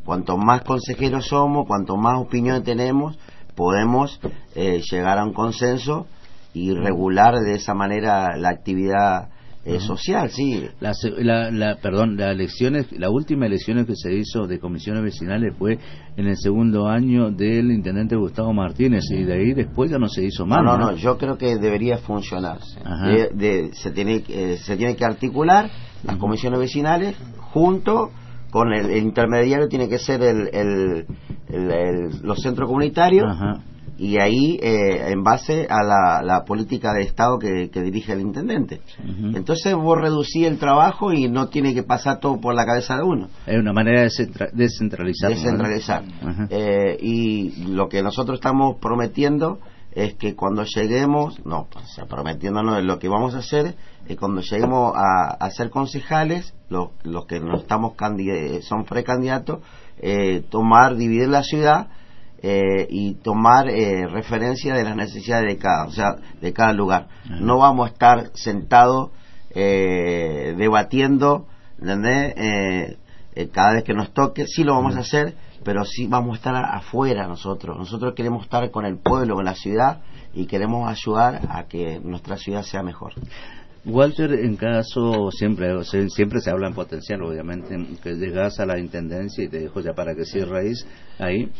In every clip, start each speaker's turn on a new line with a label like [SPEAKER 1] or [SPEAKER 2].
[SPEAKER 1] cuanto más consejeros somos, cuanto más opiniones tenemos, podemos llegar a un consenso y regular de esa manera la actividad social, sí.
[SPEAKER 2] La última elección que se hizo de comisiones vecinales fue en el segundo año del intendente Gustavo Martínez, y de ahí después ya no se hizo más.
[SPEAKER 1] No, yo creo que debería funcionar. Se tiene que articular las comisiones vecinales junto con el intermediario, tiene que ser los centros comunitarios. Y ahí en base a la política de Estado que dirige el intendente. Entonces vos reducís el trabajo y no tiene que pasar todo por la cabeza de uno.
[SPEAKER 2] Es una manera de descentralizar.
[SPEAKER 1] Y lo que nosotros estamos prometiendo es que cuando lleguemos, prometiéndonos lo que vamos a hacer, es cuando lleguemos a ser concejales, los que no estamos son precandidatos, dividir la ciudad, y tomar referencia de las necesidades de cada lugar. No vamos a estar sentados debatiendo, ¿entendés? Cada vez que nos toque, sí lo vamos a hacer, pero sí vamos a estar afuera nosotros queremos estar con el pueblo, con la ciudad, y queremos ayudar a que nuestra ciudad sea mejor.
[SPEAKER 2] Walter, en caso, siempre se habla en potencial, obviamente, que llegas a la intendencia, y te dejo ya para que cierres ahí.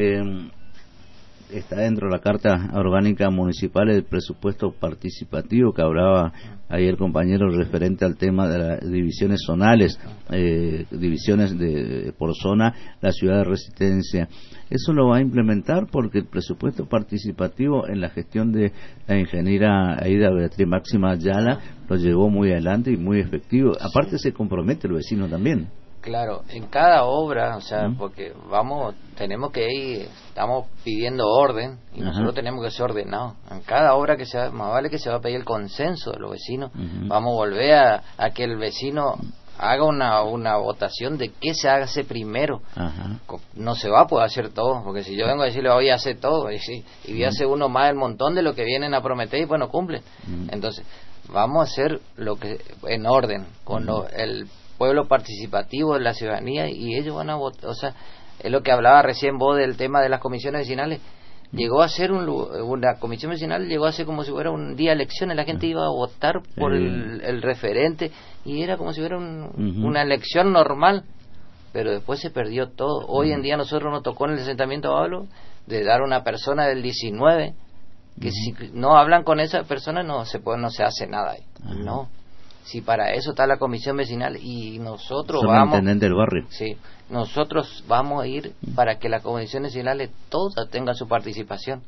[SPEAKER 2] Está dentro de la Carta Orgánica Municipal el presupuesto participativo que hablaba ahí el compañero referente al tema de las divisiones zonales, divisiones por zona, la ciudad de resistencia. Eso lo va a implementar porque el presupuesto participativo en la gestión de la ingeniera Aida Beatriz Máxima Ayala lo llevó muy adelante y muy efectivo. Aparte se compromete el vecino también.
[SPEAKER 3] Claro, en cada obra, porque tenemos que ir, estamos pidiendo orden, y nosotros tenemos que ser ordenados. En cada obra que sea, más vale que se va a pedir el consenso de los vecinos. Vamos a volver a que el vecino haga una votación de qué se hace primero. No se va a poder hacer todo, porque si yo vengo a decirle voy a hacer todo, y voy a hacer uno más del montón de lo que vienen a prometer y pues no cumplen. Entonces, vamos a hacer lo que en orden, con el pueblo participativo de la ciudadanía, y ellos van a votar. Es lo que hablaba recién vos del tema de las comisiones vecinales. Llegó a ser una comisión vecinal, llegó a ser como si fuera un día de elecciones, la gente iba a votar por el referente, y era como si fuera una elección normal, pero después se perdió todo. Hoy en día nosotros nos tocó en el asentamiento Pablo de dar a una persona del 19, que si no hablan con esa persona no se hace nada ahí. No. Si para eso está la comisión vecinal, y nosotros
[SPEAKER 2] intendente del barrio.
[SPEAKER 3] Sí, nosotros vamos a ir para que las comisiones vecinales todas tengan su participación.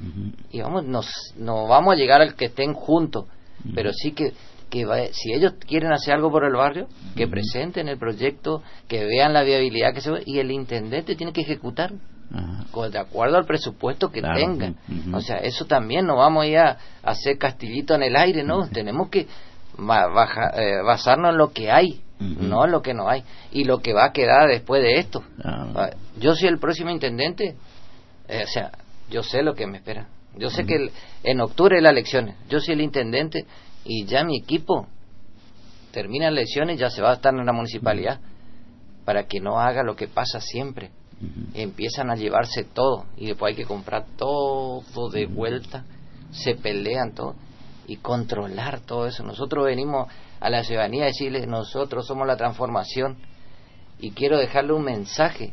[SPEAKER 3] Y no vamos a llegar al que estén juntos, pero sí que si ellos quieren hacer algo por el barrio, que presenten el proyecto, que vean la viabilidad que se ve, y el intendente tiene que ejecutar de acuerdo al presupuesto que tenga. Eso también, no vamos a ir a hacer castillito en el aire, no, tenemos que basarnos en lo que hay, no en lo que no hay, y lo que va a quedar después de esto. Yo soy el próximo intendente, yo sé lo que me espera. Yo sé que en octubre las elecciones, yo soy el intendente, y ya mi equipo termina las elecciones, ya se va a estar en la municipalidad, para que no haga lo que pasa siempre. Empiezan a llevarse todo, y después hay que comprar todo de vuelta, se pelean todo, y controlar todo eso. Nosotros venimos a la ciudadanía a decirles, nosotros somos la transformación, y quiero dejarle un mensaje,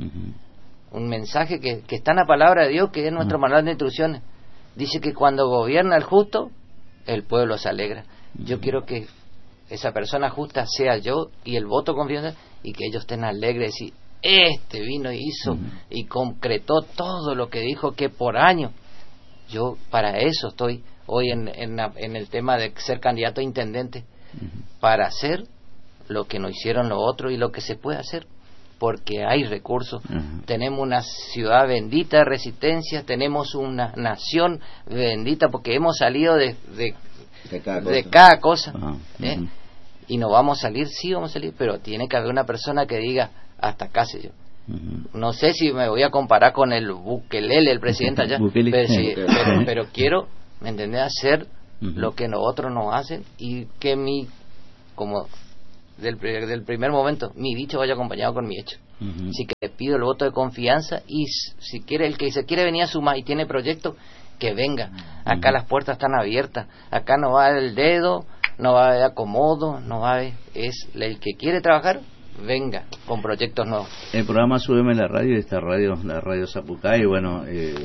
[SPEAKER 3] que está en la palabra de Dios, que es nuestro manual de instrucciones. Dice que cuando gobierna el justo, el pueblo se alegra. Yo quiero que esa persona justa sea yo, y el voto confianza, y que ellos estén alegres, y vino y hizo y concretó todo lo que dijo que por año. Yo para eso estoy hoy en el tema de ser candidato a intendente, para hacer lo que no hicieron los otros y lo que se puede hacer, porque hay recursos. Tenemos una ciudad bendita de Resistencia, tenemos una nación bendita, porque hemos salido de cada cosa. Y no vamos a salir, sí vamos a salir, pero tiene que haber una persona que diga, hasta acá sé yo. No sé si me voy a comparar con el Bukelele, el presidente allá, pero quiero, ¿me entendés?, hacer lo que nosotros nos hacen, y que como del primer momento, mi dicho vaya acompañado con mi hecho. Así que le pido el voto de confianza y si quiere, el que se quiere venir a sumar y tiene proyecto, que venga. Acá las puertas están abiertas, acá no va el dedo, no va a haber acomodo, no va a haber, es el que quiere trabajar, venga con proyectos nuevos.
[SPEAKER 2] El programa Súbeme la Radio, esta radio, la radio Zapucay, bueno,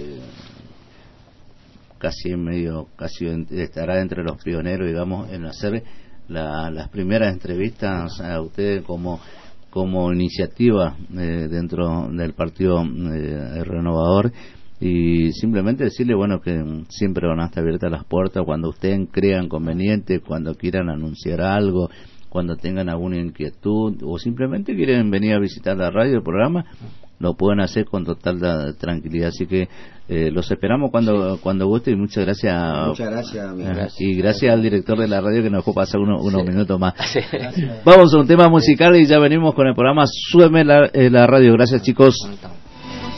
[SPEAKER 2] casi estará entre los pioneros, digamos, en hacer las primeras entrevistas a ustedes como iniciativa dentro del Partido Renovador, y simplemente decirle, bueno, que siempre van a estar abiertas las puertas cuando ustedes crean conveniente, cuando quieran anunciar algo, cuando tengan alguna inquietud o simplemente quieren venir a visitar la radio, el programa, lo pueden hacer con total tranquilidad. Así que los esperamos cuando guste, y muchas gracias.
[SPEAKER 1] Muchas gracias,
[SPEAKER 2] y gracias al director de la radio que nos dejó pasar unos minutos más. Vamos a un tema musical y ya venimos con el programa Súbeme la Radio. Gracias, chicos.